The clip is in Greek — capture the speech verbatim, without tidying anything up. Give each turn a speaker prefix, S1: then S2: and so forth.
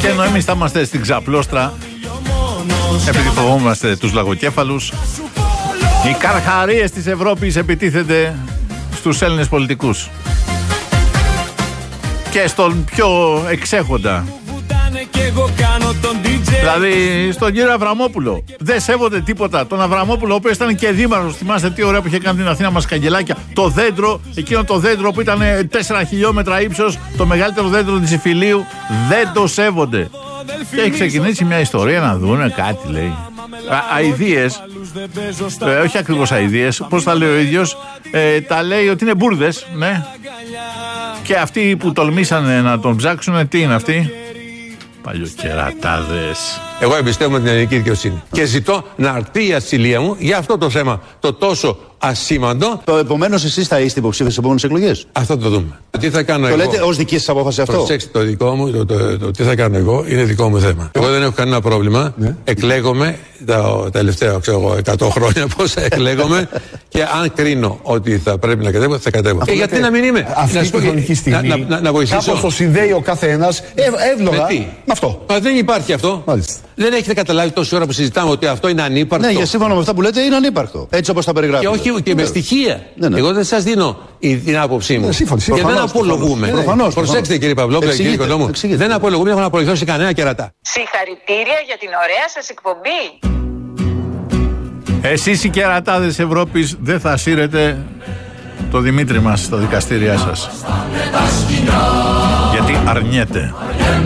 S1: Και ενώ εμείς θα είμαστε στην ξαπλώστρα, επειδή φοβόμαστε τους λαγοκέφαλους, οι καρχαρίες της Ευρώπης επιτίθενται στους Έλληνες πολιτικούς. Και στον πιο εξέχοντα, δηλαδή στον κύριο Αβραμόπουλο. Δεν σέβονται τίποτα. Τον Αβραμόπουλο, ο οποίος ήταν και δήμαρχος, θυμάστε τι ωραία που είχε κάνει την Αθήνα μας καγκελάκια. Το δέντρο, εκείνο το δέντρο που ήταν τέσσερα χιλιόμετρα ύψος, το μεγαλύτερο δέντρο της Ιφιλίου, δεν το σέβονται. Και έχει ξεκινήσει μια ιστορία να δούνε κάτι, λέει. Αηδίες, ε, όχι ακριβώς αηδίες, πώς τα λέει ο ίδιος, ε, τα λέει ότι είναι μπουρδες, ναι. Και αυτοί που τολμήσανε να τον ψάξουν, τι είναι αυτοί? Παλιοκερατάδες.
S2: Εγώ εμπιστεύομαι την ελληνική δικαιοσύνη και ζητώ να αρθεί η ασυλία μου για αυτό το θέμα, το τόσο ασήμαντο.
S3: Επομένως, εσείς θα είστε υποψήφιος στις επόμενες εκλογές.
S2: Αυτό το δούμε. Τι θα κάνω
S3: το
S2: εγώ.
S3: Το λέτε ως δική σας απόφαση αυτό.
S2: Προσέξτε, το δικό μου, το, το, το, το τι θα κάνω εγώ είναι δικό μου θέμα. Εγώ δεν έχω κανένα πρόβλημα. Ναι. Εκλέγομαι τα τελευταία ξέρω εγώ, εκατό χρόνια πώς εκλέγομαι και αν κρίνω ότι θα πρέπει να κατέβω, θα κατέβω. Και γιατί να μην είμαι.
S4: Αυτή τη χρονική στιγμή.
S2: Να, να, να βοηθήσω.
S4: Κάπως το συνδέει ο κάθε ένας εύλογα με, με αυτό.
S2: Μα δεν υπάρχει αυτό.
S4: Μάλιστα.
S2: Δεν έχετε καταλάβει τόση ώρα που συζητάμε ότι αυτό είναι ανύπαρκτο.
S3: Ναι, για σύμφωνα με αυτά που λέτε είναι ανύπαρκτο. Έτσι όπως τα περιγράφετε.
S2: Και όχι και με στοιχεία. Ναι, ναι. Εγώ δεν σας δίνω την άποψή μου.
S4: Ναι, σύμφωνο, σύμφωνο.
S2: Και δεν απολογούμε.
S3: Προφανώς.
S2: Προσέξτε κύριε Παυλόπουλο και κύριε Οικονόμου. Δεν απολογούμε, έχω να απολογηθώ σε κανένα κερατά.
S5: Συγχαρητήρια για την ωραία σας εκπομπή.
S1: Εσείς οι κερατάδες Ευρώπης δεν θα σύρετε το Δημήτρη μας στα δικαστήριά σας. Γιατί αρνιέται.